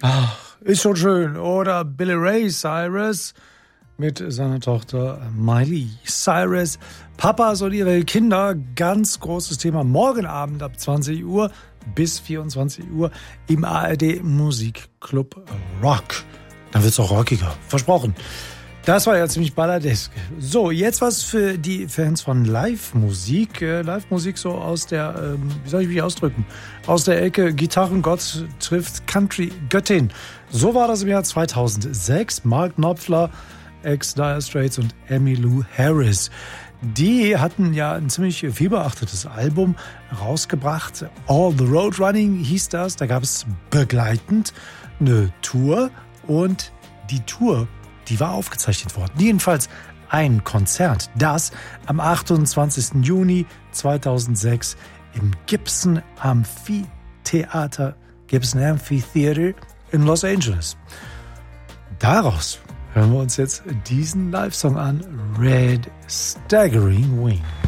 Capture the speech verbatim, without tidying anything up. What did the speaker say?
Ach, ist schon schön. Oder Billy Ray Cyrus mit seiner Tochter Miley Cyrus. Papas und ihre Kinder, ganz großes Thema. Morgen Abend ab zwanzig Uhr bis vierundzwanzig Uhr im A R D Musikclub Rock. Dann wird's auch rockiger. Versprochen. Das war ja ziemlich balladesk. So, jetzt was für die Fans von Live-Musik. Äh, Live-Musik so aus der, ähm, wie soll ich mich ausdrücken, aus der Ecke Gitarrengott trifft Country-Göttin. So war das im Jahr zweitausendsechs. Mark Knopfler, ex-Dire Straits und Emmylou Harris. Die hatten ja ein ziemlich vielbeachtetes Album rausgebracht. All the Road Running hieß das. Da gab es begleitend eine Tour und die Tour, die war aufgezeichnet worden. Jedenfalls ein Konzert, das am achtundzwanzigsten Juni zweitausendsechs im Gibson Amphitheater, Gibson Amphitheater in Los Angeles. Daraus hören wir uns jetzt diesen Live-Song an, Red Staggering Wings.